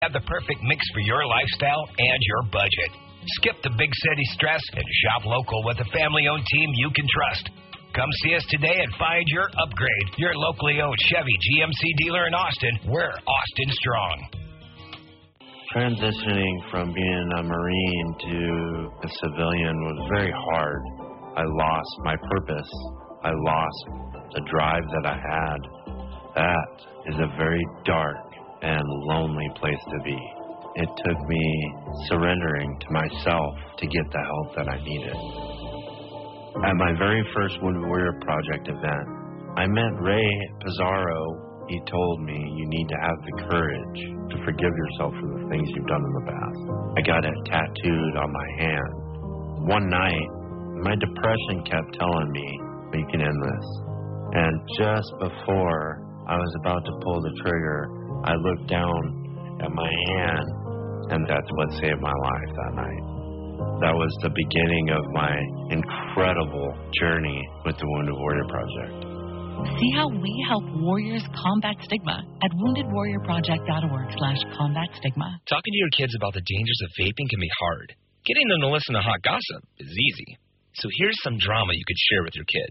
Have the perfect mix for your lifestyle and your budget. Skip the big city stress and shop local with a family-owned team you can trust. Come see us today and find your upgrade. Your locally owned Chevy GMC dealer in Austin. We're Austin Strong. Transitioning from being a Marine to a civilian was very hard. I lost my purpose. I lost the drive that I had. That is a very dark and lonely place to be. It took me surrendering to myself to get the help that I needed. At my very first Wounded Warrior Project event, I met Ray Pizarro. He told me you need to have the courage to forgive yourself for the things you've done in the past. I got it tattooed on my hand. One night, my depression kept telling me, you can end this. And just before I was about to pull the trigger, I looked down at my hand, and that's what saved my life that night. That was the beginning of my incredible journey with the Wounded Warrior Project. See how we help warriors combat stigma at woundedwarriorproject.org/combat stigma. Talking to your kids about the dangers of vaping can be hard. Getting them to listen to hot gossip is easy. So here's some drama you could share with your kid.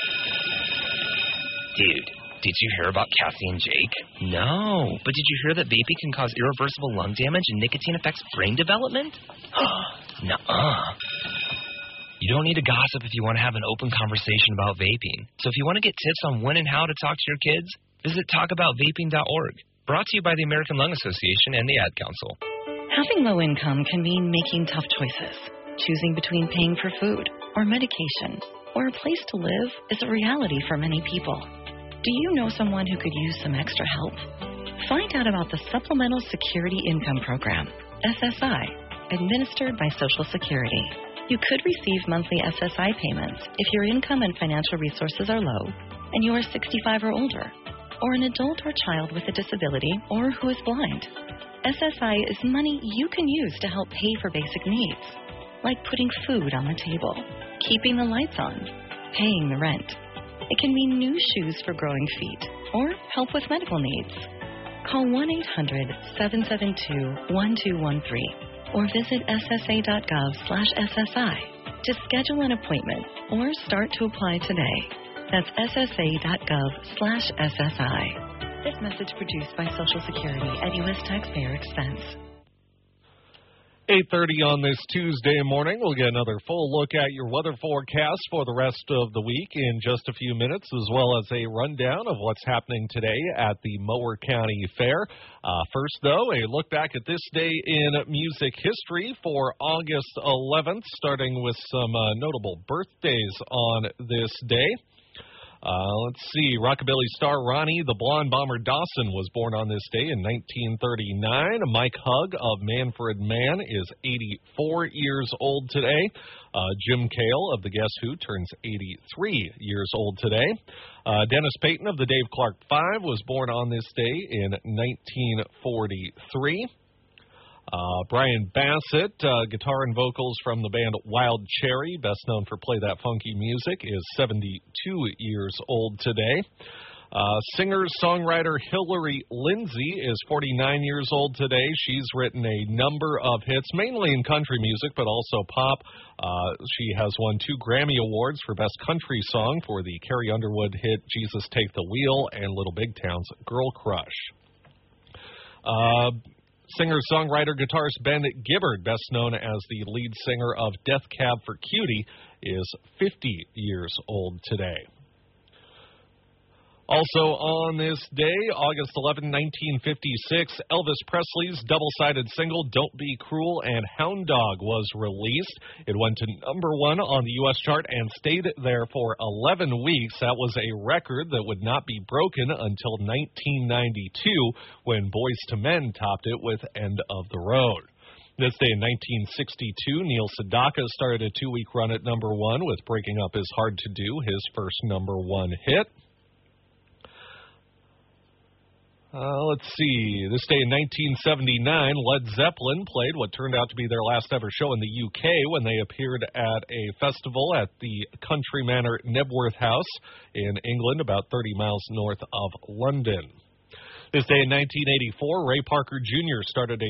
Dude, did you hear about Cassie and Jake? No, but did you hear that vaping can cause irreversible lung damage and nicotine affects brain development? Nuh-uh. You don't need to gossip if you want to have an open conversation about vaping. So if you want to get tips on when and how to talk to your kids, visit talkaboutvaping.org. Brought to you by the American Lung Association and the Ad Council. Having low income can mean making tough choices. Choosing between paying for food or medication or a place to live is a reality for many people. Do you know someone who could use some extra help? Find out about the Supplemental Security Income Program, SSI, administered by Social Security. You could receive monthly SSI payments if your income and financial resources are low and you are 65 or older, or an adult or child with a disability or who is blind. SSI is money you can use to help pay for basic needs, like putting food on the table, keeping the lights on, paying the rent. It can mean new shoes for growing feet or help with medical needs. Call 1-800-772-1213 or visit ssa.gov/SSI to schedule an appointment or start to apply today. That's ssa.gov/SSI. This message produced by Social Security at U.S. taxpayer expense. 8:30 on this Tuesday morning. We'll get another full look at your weather forecast for the rest of the week in just a few minutes, as well as a rundown of what's happening today at the Mower County Fair. First, though, a look back at this day in music history for August 11th, starting with some notable birthdays on this day. Let's see. Rockabilly star Ronnie the Blonde Bomber Dawson was born on this day in 1939. Mike Hug of Manfred Mann is 84 years old today. Jim Cale of the Guess Who turns 83 years old today. Dennis Payton of the Dave Clark Five was born on this day in 1943. Brian Bassett, guitar and vocals from the band Wild Cherry, best known for Play That Funky Music, is 72 years old today. Singer-songwriter Hillary Lindsey is 49 years old today. She's written a number of hits, mainly in country music, but also pop. She has won 2 Grammy Awards for Best Country Song for the Carrie Underwood hit Jesus Take the Wheel and Little Big Town's Girl Crush. Singer-songwriter guitarist Ben Gibbard, best known as the lead singer of Death Cab for Cutie, is 50 years old today. Also on this day, August 11, 1956, Elvis Presley's double-sided single Don't Be Cruel and Hound Dog was released. It went to number 1 on the U.S. chart and stayed there for 11 weeks. That was a record that would not be broken until 1992, when Boyz II Men topped it with End of the Road. This day in 1962, Neil Sedaka started a 2-week run at number 1 with Breaking Up Is Hard to Do, his first number 1 hit. Let's see. This day in 1979, Led Zeppelin played what turned out to be their last ever show in the UK when they appeared at a festival at the Country Manor Nebworth House in England, about 30 miles north of London. This day in 1984, Ray Parker Jr. started a